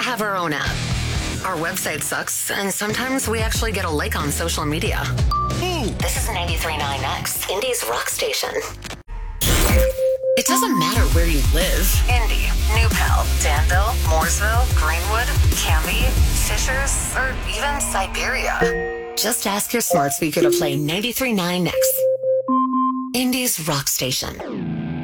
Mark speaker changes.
Speaker 1: have our own app. Our website sucks, and sometimes we actually get a like on social media. This is 93.9X, Indy's rock station. It doesn't matter where you live. Indy, New Pal, Danville, Mooresville, Greenwood, Canby, Fishers, or even Siberia. Just ask your smart speaker to play 93.9X, Indy's rock station.